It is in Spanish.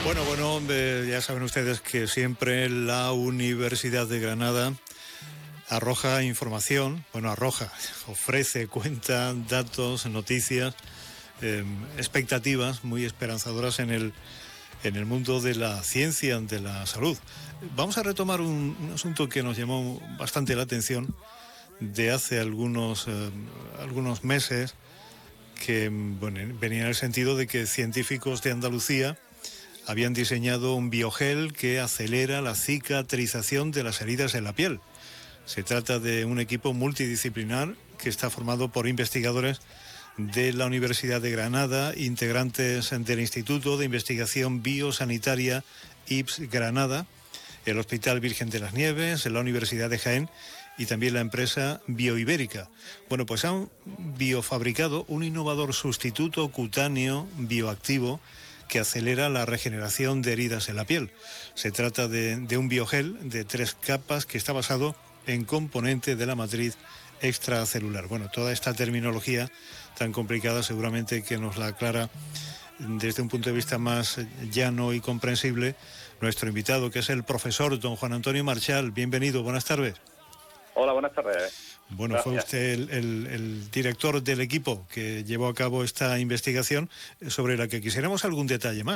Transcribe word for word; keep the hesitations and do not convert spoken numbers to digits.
Bueno, bueno, eh, ya saben ustedes que siempre la Universidad de Granada arroja información, bueno, arroja, ofrece, cuenta, datos, noticias, eh, expectativas muy esperanzadoras en el, en el mundo de la ciencia, de la salud. Vamos a retomar un, un asunto que nos llamó bastante la atención de hace algunos, eh, algunos meses, que bueno, venía en el sentido de que científicos de Andalucía habían diseñado un biogel que acelera la cicatrización de las heridas en la piel. Se trata de un equipo multidisciplinar que está formado por investigadores de la Universidad de Granada, integrantes del Instituto de Investigación Biosanitaria I P S Granada, el Hospital Virgen de las Nieves, la Universidad de Jaén y también la empresa Bioibérica. Bueno, pues han biofabricado un innovador sustituto cutáneo bioactivo que acelera la regeneración de heridas en la piel. Se trata de, de un biogel de tres capas que está basado en componente de la matriz extracelular. Bueno, toda esta terminología tan complicada seguramente que nos la aclara desde un punto de vista más llano y comprensible nuestro invitado, que es el profesor don Juan Antonio Marchal. Bienvenido, buenas tardes. Hola, buenas tardes. Bueno, Gracias. fue usted el, el, el director del equipo que llevó a cabo esta investigación sobre la que quisiéramos algún detalle más.